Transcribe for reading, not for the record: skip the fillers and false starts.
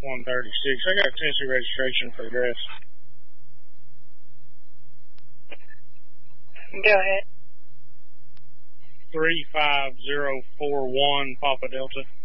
136. I got Tennessee registration for address. Go ahead. 35041 Papa Delta.